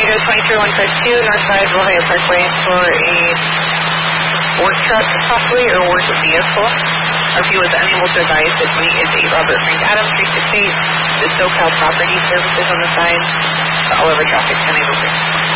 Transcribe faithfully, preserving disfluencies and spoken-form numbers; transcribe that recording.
Toledo twenty-three one five two, Northside Ohio Parkway for a work truck possibly or work vehicle. R P was unable to advise if we is a Robert Frank Adams three six eight, the SoCal Property Services on the side, but all of our traffic unable to.